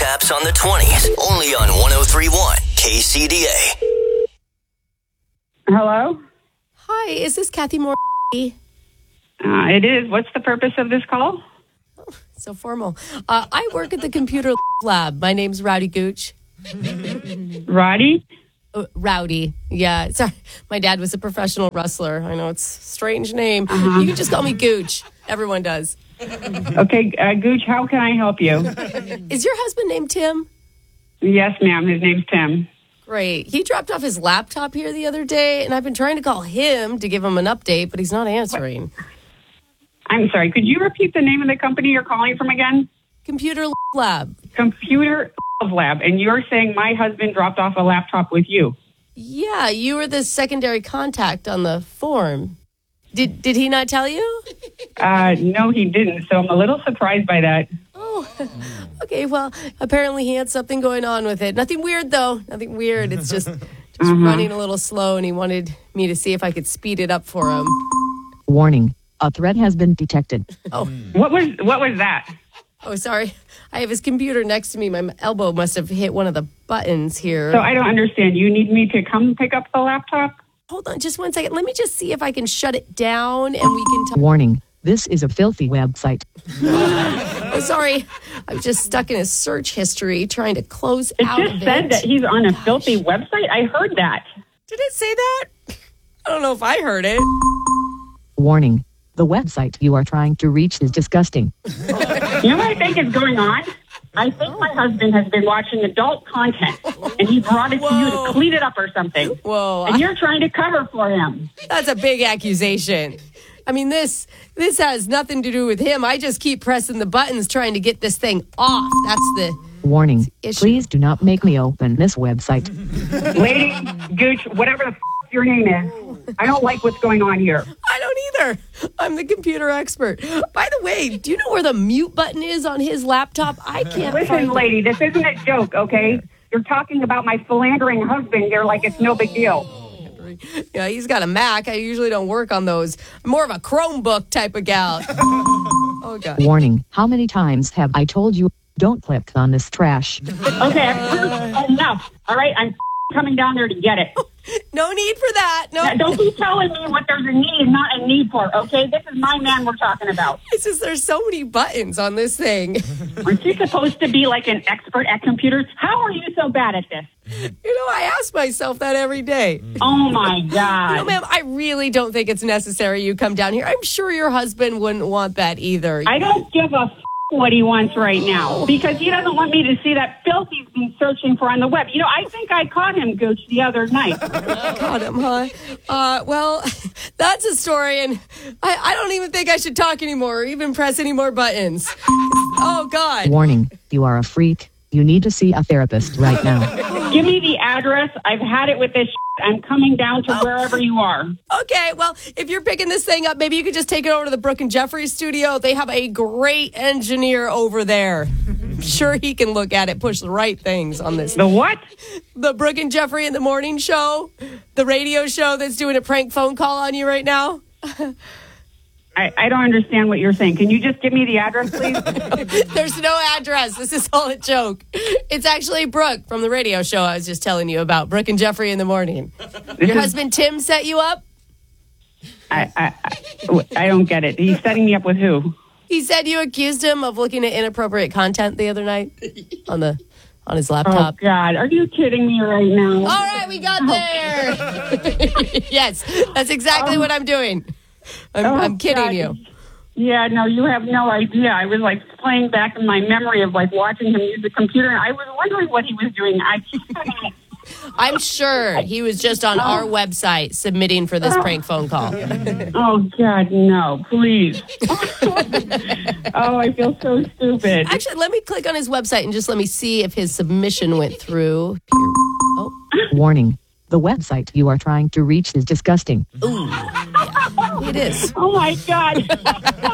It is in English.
mishaps on the 20s. Only on 103.1 KCDA. Hello? Hi, is this Kathy Moore? It is. What's the purpose of this call? So formal. I work at the computer lab. My name's Rowdy Gooch. Roddy? Rowdy. Yeah. Sorry. My dad was a professional wrestler. I know it's a strange name. You can just call me Gooch. Everyone does. Okay, Gooch, how can I help you? Is your husband named Tim? Yes, ma'am. His name's Tim. Great. He dropped off his laptop here the other day, and I've been trying to call him to give him an update, but he's not answering. I'm sorry. Could you repeat the name of the company you're calling from again? Computer lab. Computer Lab. And you're saying my husband dropped off a laptop with you? Yeah, you were the secondary contact on the form. Did he not tell you? No, he didn't. So I'm a little surprised by that. Oh, okay. Well, apparently he had something going on with it. Nothing weird, though. Nothing weird. It's just running a little slow, and he wanted me to see if I could speed it up for him. Warning. A threat has been detected. Oh. What was that? Oh, sorry. I have his computer next to me. My elbow must have hit one of the buttons here. So I don't understand. You need me to come pick up the laptop? Hold on just one second. Let me just see if I can shut it down and we can talk. Warning. This is a filthy website. Oh, sorry. I'm just stuck in his search history trying to close out of it. It just said that he's on a filthy website. I heard that. Did it say that? I don't know if I heard it. Warning. The website you are trying to reach is disgusting. You know what I think is going on? I think my husband has been watching adult content, and he brought it to you to clean it up or something. Whoa. And you're trying to cover for him. That's a big accusation. I mean, this has nothing to do with him. I just keep pressing the buttons trying to get this thing off. That's the Warning. issue. Please do not make me open this website. Lady, Gooch, whatever the your name is, I don't like what's going on here. I don't either. I'm the computer expert. By the way, do you know where the mute button is on his laptop? I can't Listen, find lady, this isn't a joke, okay? You're talking about my philandering husband here like it's no big deal. Yeah, he's got a Mac. I usually don't work on those. I'm more of a Chromebook type of gal. Oh, God. Warning. How many times have I told you, don't click on this trash? Okay, I've heard enough. All right, I'm coming down there to get it. No need for that. No. Now, don't be telling me what there's a need and not a need for, okay? This is my man we're talking about. It's just there's so many buttons on this thing. Aren't you supposed to be like an expert at computers? How are you so bad at this? I ask myself that every day. Oh, my God. Ma'am, I really don't think it's necessary you come down here. I'm sure your husband wouldn't want that either. I don't give a what he wants right now because he doesn't want me to see that filth he's been searching for on the web. I think I caught him, Gooch, the other night. Caught him, huh? Well, that's a story, and I don't even think I should talk anymore or even press any more buttons. Oh, God. Warning. You are a freak. You need to see a therapist right now. Give me the address. I've had it with this. I'm coming down to wherever you are. Okay, well, if you're picking this thing up, maybe you could just take it over to the Brooke and Jeffrey studio. They have a great engineer over there. I'm sure he can look at it, push the right things on this. The what? The Brooke and Jeffrey in the Morning Show, the radio show that's doing a prank phone call on you right now. I don't understand what you're saying. Can you just give me the address, please? There's no address. This is all a joke. It's actually Brooke from the radio show I was just telling you about, Brooke and Jeffrey in the Morning. Your husband, Tim, set you up? I don't get it. He's setting me up with who? He said you accused him of looking at inappropriate content the other night on his laptop. Oh, God. Are you kidding me right now? All right, we got there. Yes, that's exactly what I'm doing. I'm kidding you. Yeah, no, you have no idea. I was playing back in my memory of watching him use the computer, and I was wondering what he was doing. I'm sure he was just on our website submitting for this prank phone call. Oh, God, no, please. Oh, I feel so stupid. Actually, let me click on his website and just let me see if his submission went through. Oh. Warning. The website you are trying to reach is disgusting. Ooh, yeah, it is. Oh, my God.